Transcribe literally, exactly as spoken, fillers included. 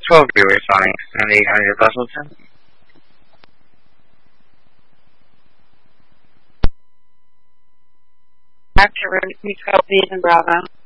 twelve viewers flying and eight hundred Busselton. After route twelve, please, and Bravo.